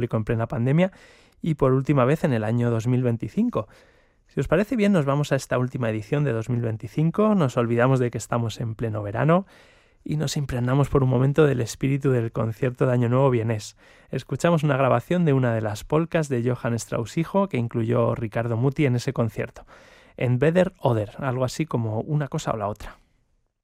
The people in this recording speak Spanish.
público en plena pandemia y por última vez en el año 2025. Si os parece bien, nos vamos a esta última edición de 2025, nos olvidamos de que estamos en pleno verano y nos impregnamos por un momento del espíritu del concierto de Año Nuevo vienés. Escuchamos una grabación de una de las polcas de Johann Strauss hijo que incluyó Riccardo Muti en ese concierto. Entweder oder, algo así como una cosa o la otra.